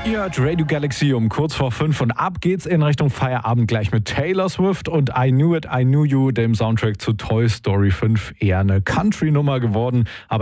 Ihr hört Radio Galaxy um kurz vor 5 und ab geht's in Richtung Feierabend gleich mit Taylor Swift und I Knew It, I Knew You, dem Soundtrack zu Toy Story 5. Eher eine Country-Nummer geworden, aber